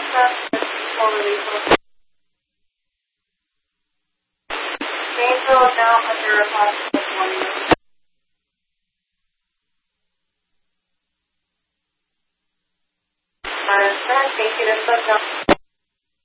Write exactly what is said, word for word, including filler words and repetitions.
process for release of Mayville is now under a possible warning. Thank you.